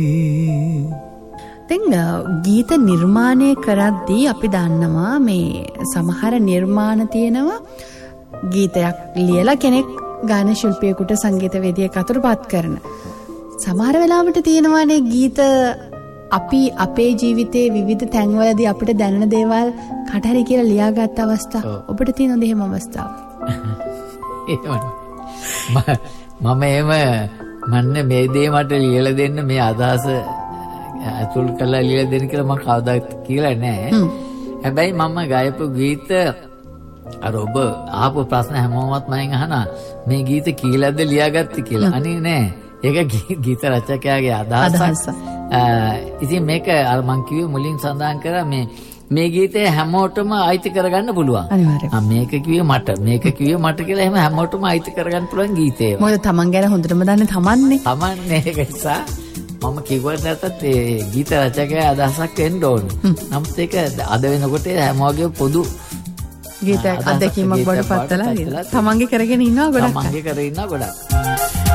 ගීත නිර්මාණය කරද්දී අපි දන්නවා මේ සමහර නිර්මාණ තියෙනවා ගීතයක් ලියලා කෙනෙක් ගාන ශිල්පියෙකුට සංගීතවේදියෙක් අතුරුපත් කරන. සමහර වෙලාවට තියෙනවානේ ගීත අපි අපේ ජීවිතයේ විවිධ තැන්වලදී අපිට දැනෙන දේවල් කටහරි කියලා ලියාගත් අවස්ථා. ඔබට තියෙනවද එහෙම අවස්ථා? මම මන්නේ මේ දේ මට ලියලා දෙන්න මේ අදහස අතුල් කළා ලියලා දෙන්න කියලා මම කවදාවත් කියලා නැහැ. හැබැයි මම ගායපු ගීත අර ඔබ ආපු ප්‍රශ්න හැමෝමත් මම අහනවා මේ ගීත කීයක්ද ලියාගත්තේ කියලා. අනේ නෑ. ඒක ගීත රචකයාගේ අදහසක්. ඉතින් මේක අර මං කිව්වේ මුලින් සඳහන් කරා මේ ගීතය හැමෝටම අයිති කරගන්න පුළුවන්. මේක කිව්වේ මට කියලා එහෙම හැමෝටම අයිති කරගන්න පුළුවන් ගීතේ. මොකද තමන් ගැන හොඳටම දන්නේ තමන්නේ. තමන්නේ ඒක නිසා මම කිව්වට නැත්තත් ඒ ගීත රචකයා අදහසක් වෙන්න ඕනේ. නමුත් ඒක අද වෙනකොට හැමෝගේ පොදු ගීතයක් අත්දැකීමක් බවට පත්වලා තමන්ගේ කරගෙන ඉන්නවා ගොඩක්.